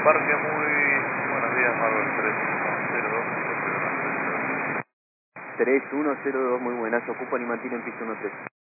Parque muy buenos días, Marvel 3102, 3102, muy buenas, ocupan y mantienen piso 13.